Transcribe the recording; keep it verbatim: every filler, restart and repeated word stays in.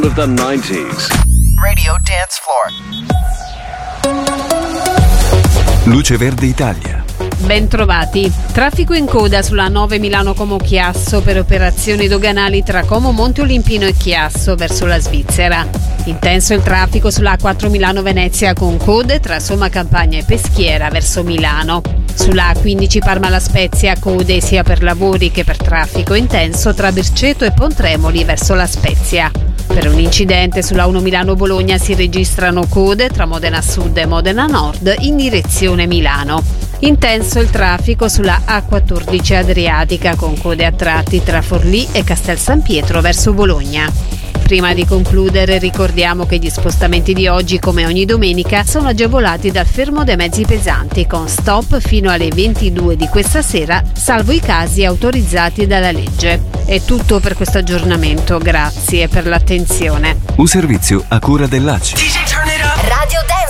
of the nineties. Radio Dance Floor. Luce Verde Italia. Bentrovati. Traffico in coda sulla nove Milano-Como Chiasso per operazioni doganali tra Como Monte Olimpino e Chiasso verso la Svizzera. Intenso il traffico sulla A quattro Milano-Venezia con code tra Somma Campagna e Peschiera verso Milano. Sulla A quindici Parma-La Spezia code sia per lavori che per traffico intenso tra Birceto e Pontremoli verso La Spezia. Per un incidente sulla uno Milano-Bologna si registrano code tra Modena Sud e Modena Nord in direzione Milano. Intenso il traffico sulla A quattordici Adriatica con code a tratti tra Forlì e Castel San Pietro verso Bologna. Prima di concludere ricordiamo che gli spostamenti di oggi, come ogni domenica, sono agevolati dal fermo dei mezzi pesanti con stop fino alle ventidue di questa sera, salvo i casi autorizzati dalla legge. È tutto per questo aggiornamento, grazie per l'attenzione. Un servizio a cura dell'A C I. Radio Dance